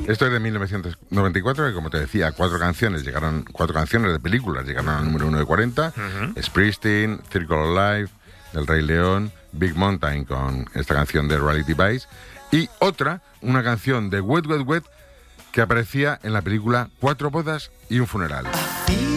Esto es de 1994, que como te decía, cuatro canciones de películas llegaron al número 1 de 40. Springsteen, Circle of Life, del Rey León, Big Mountain con esta canción de Reality Bites, y otra, una canción de Wet Wet Wet, que aparecía en la película Cuatro bodas y un funeral.